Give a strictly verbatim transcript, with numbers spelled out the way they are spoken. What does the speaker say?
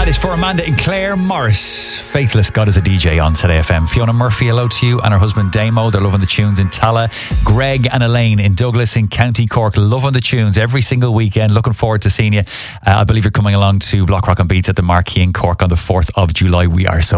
That is for Amanda and Claire Morris. Faithless God is a D J on Today F M. Fiona Murphy, hello to you, and her husband Damo. They're loving the tunes in Tala. Greg and Elaine in Douglas in County Cork, loving the tunes every single weekend. Looking forward to seeing you. Uh, I believe you're coming along to Block Rock and Beats at the Marquee in Cork on the fourth of July. We are so